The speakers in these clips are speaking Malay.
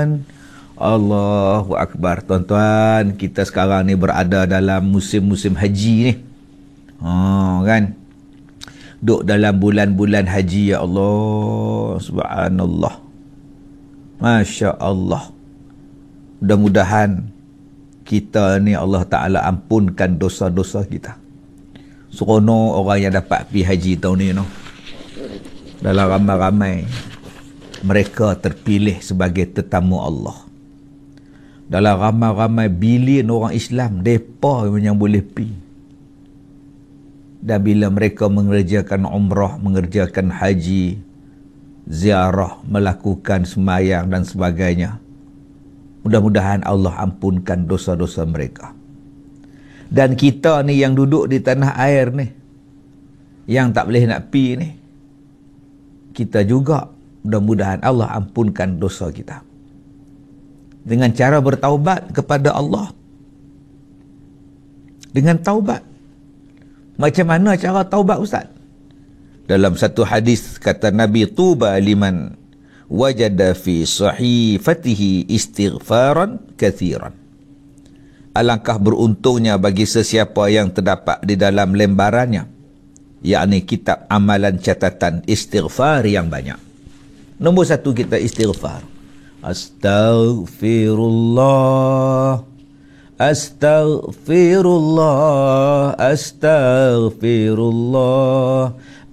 tuan-tuan. Allahu Akbar. Tuan-tuan, kita sekarang ni berada dalam musim-musim haji ni. Kan? Duk dalam bulan-bulan haji, ya Allah. Subhanallah. Masya Allah. Mudah-mudahan kita ni Allah Ta'ala ampunkan dosa-dosa kita. Seronok orang yang dapat pergi haji tahun ni, no? Dalam ramai-ramai, mereka terpilih sebagai tetamu Allah. Dalam ramai-ramai bilion orang Islam, mereka yang boleh pergi. Dan bila mereka mengerjakan umrah, mengerjakan haji, ziarah, melakukan sembahyang dan sebagainya, mudah-mudahan Allah ampunkan dosa-dosa mereka. Dan kita ni yang duduk di tanah air ni, yang tak boleh nak pergi ni, kita juga mudah-mudahan Allah ampunkan dosa kita. Dengan cara bertaubat kepada Allah. Dengan taubat. Macam mana cara taubat, Ustaz? Dalam satu hadis kata Nabi, tuba liman wajada fi sahifatihi istighfaran kathiran. Alangkah beruntungnya bagi sesiapa yang terdapat di dalam lembarannya, yakni kitab amalan catatan istighfar yang banyak. Nombor satu, kita istighfar. Astaghfirullah, astaghfirullah, astaghfirullah,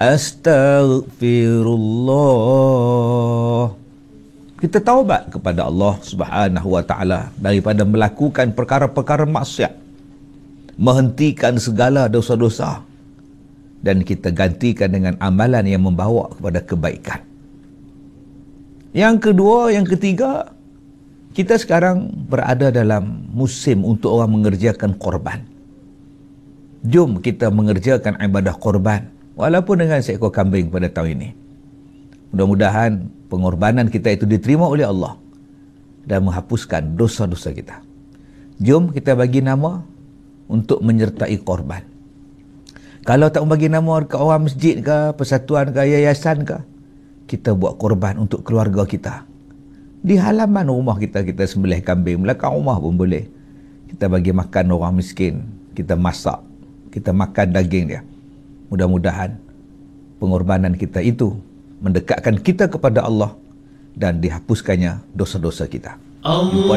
astaghfirullah. Kita taubat kepada Allah Subhanahu wa Ta'ala daripada melakukan perkara-perkara maksiat, menghentikan segala dosa-dosa, dan kita gantikan dengan amalan yang membawa kepada kebaikan. Yang kedua, yang ketiga, kita sekarang berada dalam musim untuk orang mengerjakan korban. Jom kita mengerjakan ibadah korban, walaupun dengan seekor kambing pada tahun ini. Mudah-mudahan pengorbanan kita itu diterima oleh Allah dan menghapuskan dosa-dosa kita. Jom kita bagi nama untuk menyertai korban. Kalau tak bagi nama ke orang masjid ke, persatuan ke, yayasan ke, kita buat korban untuk keluarga kita. Di halaman rumah kita, kita sembelih kambing. Belakang rumah pun boleh. Kita bagi makan orang miskin. Kita masak. Kita makan daging dia. Mudah-mudahan pengorbanan kita itu mendekatkan kita kepada Allah dan dihapuskannya dosa-dosa kita.